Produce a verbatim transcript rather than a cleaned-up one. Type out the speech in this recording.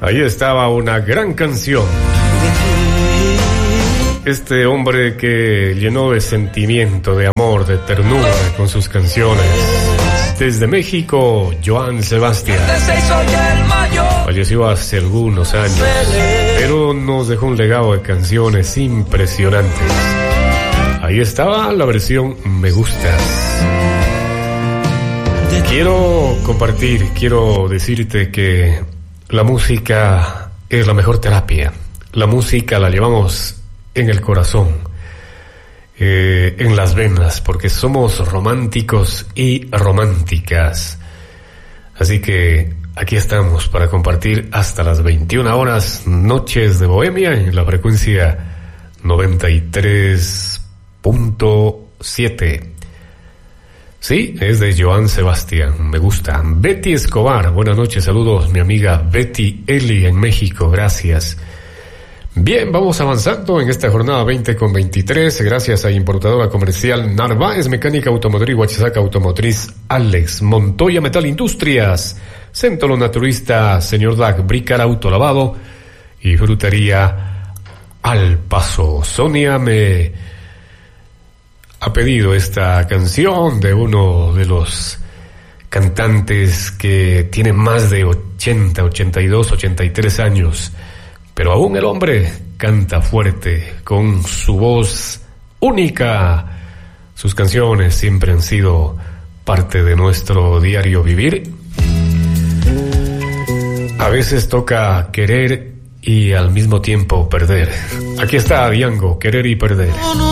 Ahí estaba una gran canción. Este hombre que llenó de sentimiento, de amor, de ternura con sus canciones. Desde México, Joan Sebastián. Falleció hace algunos años, pero nos dejó un legado de canciones impresionantes. Ahí estaba la versión Me Gustas. Quiero compartir, quiero decirte que la música es la mejor terapia. La música la llevamos en el corazón, eh, en las venas, porque somos románticos y románticas. Así que aquí estamos para compartir hasta las veintiuna horas, Noches de Bohemia, en la frecuencia noventa y tres punto siete. Sí, es de Joan Sebastián, me gusta. Betty Escobar, buenas noches, saludos, mi amiga Betty Eli en México, gracias. Bien, vamos avanzando en esta jornada veinte con veintitrés, gracias a Importadora Comercial Narváez, Mecánica Automotriz, Huachisaca Automotriz, Alex, Montoya Metal Industrias, Centro Naturista, Señor Dag, Bricar Autolavado y Frutería Al Paso. Sonia me ha pedido esta canción de uno de los cantantes que tiene más de ochenta, ochenta y dos, ochenta y tres años. Pero aún el hombre canta fuerte, con su voz única. Sus canciones siempre han sido parte de nuestro diario vivir. A veces toca querer y al mismo tiempo perder. Aquí está Diango, Querer y Perder.